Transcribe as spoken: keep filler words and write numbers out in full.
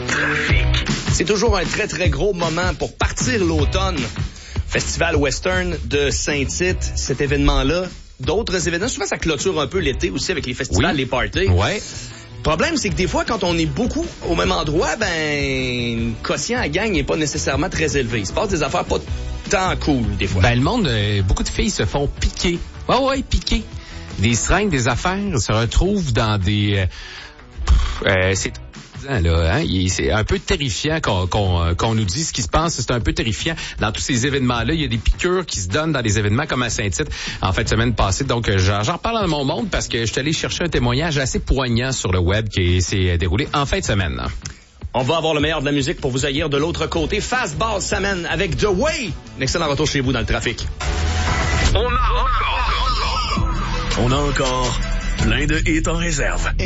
Trafic. C'est toujours un très, très gros moment pour partir l'automne. Festival Western de Saint-Tite, cet événement-là. D'autres événements, souvent ça clôture un peu l'été aussi avec les festivals, oui. les parties. Ouais. Le problème, c'est que des fois, quand on est beaucoup au même endroit, ben, le quotient à gang n'est pas nécessairement très élevé. Il se passe des affaires pas tant cool, des fois. Ben, le monde, euh, beaucoup de filles se font piquer. Ouais, ouais, piquer. Des seringues, des affaires se retrouvent dans des... Euh, pff, euh, c'est... Là, hein? C'est un peu terrifiant qu'on, qu'on, qu'on nous dise ce qui se passe. C'est un peu terrifiant. Dans tous ces événements-là, il y a des piqûres qui se donnent dans des événements comme à Saint-Tite en fin de semaine passée. Donc, j'en, j'en reparle dans mon monde parce que je suis allé chercher un témoignage assez poignant sur le web qui s'est déroulé en fin de semaine. On va avoir le meilleur de la musique pour vous accueillir de l'autre côté. Fastball Samen avec The Way. Un excellent retour chez vous dans le trafic. On a encore... On a encore plein de hits en réserve.